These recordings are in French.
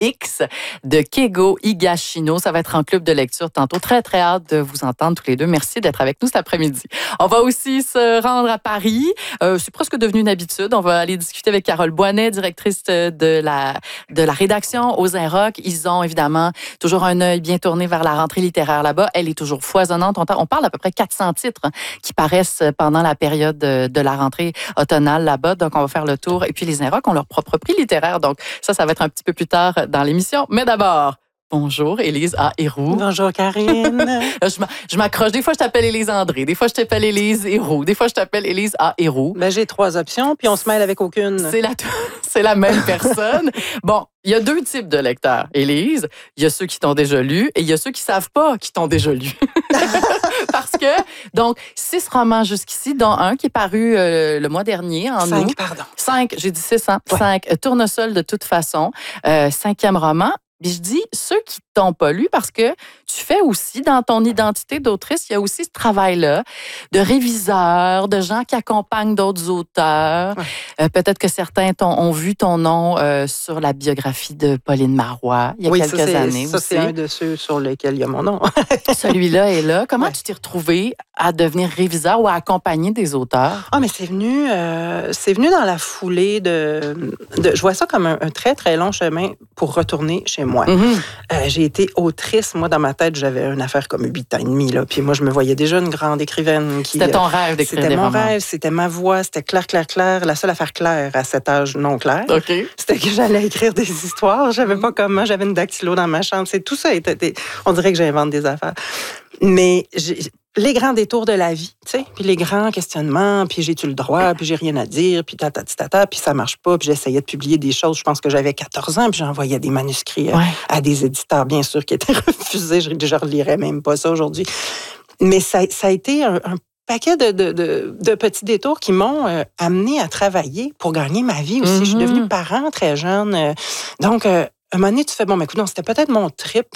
X de Keigo Higashino. Ça va être en club de lecture tantôt. Très, très hâte de vous entendre tous les deux. Merci d'être avec nous cet après-midi. On va aussi se rendre à Paris. C'est presque devenu une habitude. On va aller discuter avec Carole Boinet, directrice de la rédaction aux Inrocks. Ils ont évidemment toujours un œil bien tourné vers la rentrée littéraire là-bas. Elle est toujours foisonnante. On parle d'à peu près 400 titres qui paraissent pendant la période de la rentrée automnale là-bas. Donc, on va faire le tour. Et puis, les Inrocks ont leur propre prix littéraire. Donc, ça va être un petit peu plus tard dans l'émission. Mais d'abord, bonjour, Élise A. Héroux. Bonjour, Karine. Je m'accroche. Des fois, je t'appelle Élise André. Des fois, je t'appelle Élise Héroux. Des fois, je t'appelle Élise A. Héroux. Ben, j'ai 3 options, puis on se mêle avec aucune. C'est la même personne. Bon, il y a 2 types de lecteurs, Élise. Il y a ceux qui t'ont déjà lu et il y a ceux qui savent pas qui t'ont déjà lu. Parce que, donc, 6 romans jusqu'ici, dont un qui est paru le mois dernier, en 5, août. pardon. 5, j'ai dit 6, hein? Ouais. 5. Tournesol de toute façon. 5e roman. Puis je dis ceux qui t'ont pas lu parce que tu fais aussi, dans ton identité d'autrice, il y a aussi ce travail-là de réviseur, de gens qui accompagnent d'autres auteurs. Ouais. Peut-être que certains ont vu ton nom sur la biographie de Pauline Marois il y a quelques années. Ça, c'est un de ceux sur lesquels il y a mon nom. Celui-là est là. Comment tu t'es retrouvée à devenir réviseur ou à accompagner des auteurs? Ah, mais c'est venu dans la foulée de je vois ça comme un très, très long chemin pour retourner chez moi. Mm-hmm. J'ai été autrice. Moi, dans ma tête, j'avais une affaire comme 8 ans et demi. Là. Puis moi, je me voyais déjà une grande écrivaine. C'était ton rêve d'écrire des romans? C'était mon rêve, c'était ma voix, c'était clair. La seule affaire claire à cet âge non clair, OK. C'était que j'allais écrire des histoires. Je savais pas comment. J'avais une dactylo dans ma chambre. Tout ça était... On dirait que j'invente des affaires. Mais les grands détours de la vie, tu sais, puis les grands questionnements, puis j'ai-tu le droit, puis j'ai rien à dire, puis tata, puis ça marche pas, puis j'essayais de publier des choses, je pense que j'avais 14 ans, puis j'envoyais des manuscrits à des éditeurs, bien sûr, qui étaient refusés, je relirais même pas ça aujourd'hui. Mais ça a été un paquet de petits détours qui m'ont amené à travailler pour gagner ma vie aussi. Mm-hmm. Je suis devenue parent très jeune. Donc, à un moment donné, tu fais, bon, mais écoute, c'était peut-être mon trip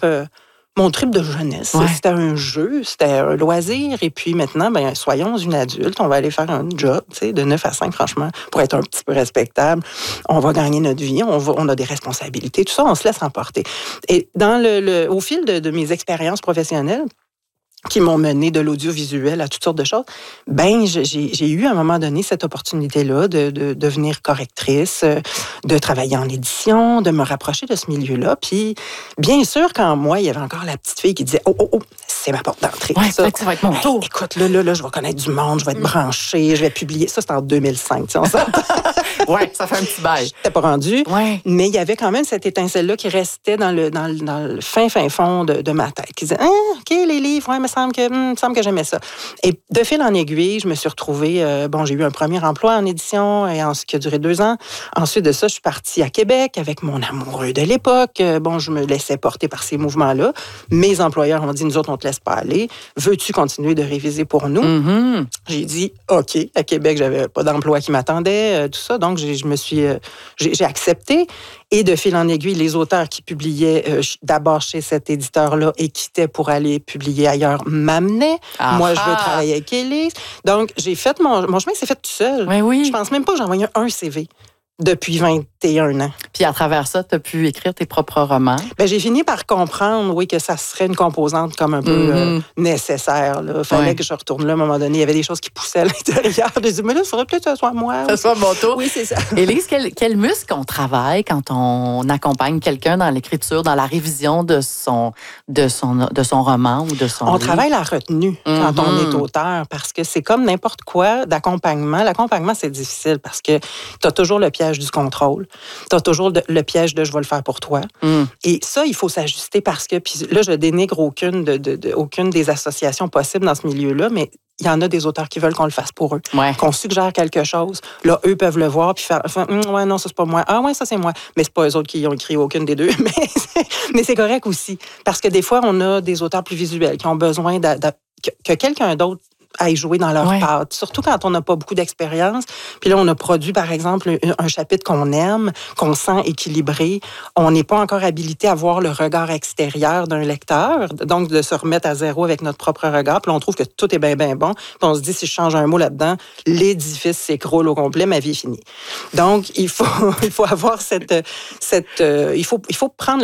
de jeunesse. Ouais. C'était un jeu, c'était un loisir. Et puis maintenant, ben, soyons une adulte. On va aller faire un job, tu sais, de 9 à 5, franchement, pour être un petit peu respectable. On va gagner notre vie, on a des responsabilités. Tout ça, on se laisse emporter. Et au fil de mes expériences professionnelles, qui m'ont mené de l'audiovisuel à toutes sortes de choses, ben j'ai eu à un moment donné cette opportunité-là de devenir correctrice, de travailler en édition, de me rapprocher de ce milieu-là. Puis, bien sûr, qu'en moi, il y avait encore la petite fille qui disait « Oh, c'est ma porte d'entrée. » Ouais, ça va être mon tour. Hey, écoute, là, je vais connaître du monde, je vais être branchée, je vais publier. Ça, c'était en 2005, tu sais, on s'entend. Ouais, ça fait un petit bail. Je n'étais pas rendue, mais il y avait quand même cette étincelle-là qui restait dans le fin fond de ma tête, qui disait « OK, les livres, ouais, il me semble que j'aimais ça. » Et de fil en aiguille, je me suis retrouvée, j'ai eu un premier emploi en édition qui a duré 2 ans. Ensuite de ça, je suis partie à Québec avec mon amoureux de l'époque. Je me laissais porter par ces mouvements-là. Mes employeurs ont dit, nous autres, on te laisse pas aller. Veux-tu continuer de réviser pour nous? Mm-hmm. J'ai dit, OK. À Québec, j'avais pas d'emploi qui m'attendait, tout ça. Donc, j'ai accepté. Et de fil en aiguille, les auteurs qui publiaient d'abord chez cet éditeur-là et quittaient pour aller publier ailleurs m'amenaient. Moi, je veux travailler avec Élise. Donc, j'ai fait mon chemin, s'est fait tout seul. Oui. Je pense même pas que j'ai envoyé un CV depuis 21 ans. Puis à travers ça, tu as pu écrire tes propres romans. Ben, j'ai fini par comprendre, oui, que ça serait une composante comme un peu nécessaire. Il fallait que je retourne là à un moment donné. Il y avait des choses qui poussaient à l'intérieur. J'ai dit, mais là, il faudrait peut-être que ce soit moi. Que ce soit mon tour. Oui, c'est ça. Élise, quel muscle on travaille quand on accompagne quelqu'un dans l'écriture, dans la révision de son roman ou de son livre? Travaille la retenue quand on est auteur, parce que c'est comme n'importe quoi d'accompagnement. L'accompagnement, c'est difficile parce que tu as toujours le piège du contrôle. Tu as toujours le piège de « je vais le faire pour toi ». Et ça, il faut s'ajuster parce que, puis là, je dénigre aucune des associations possibles dans ce milieu-là, mais il y en a des auteurs qui veulent qu'on le fasse pour eux. Ouais. Qu'on suggère quelque chose. Là, eux peuvent le voir puis faire ouais, non, ça, c'est pas moi. Ah, ouais, ça, c'est moi. Mais c'est pas eux autres qui ont écrit aucune des deux. Mais c'est correct aussi. Parce que des fois, on a des auteurs plus visuels qui ont besoin que quelqu'un d'autre à y jouer dans leur Ouais. patte, surtout quand on n'a pas beaucoup d'expérience. Puis là, on a produit, par exemple, un chapitre qu'on aime, qu'on sent équilibré. On n'est pas encore habilité à voir le regard extérieur d'un lecteur, donc de se remettre à zéro avec notre propre regard. Puis là, on trouve que tout est bien, bien bon. Puis on se dit, si je change un mot là-dedans, l'édifice s'écroule au complet, ma vie est finie. Donc, il faut avoir il faut prendre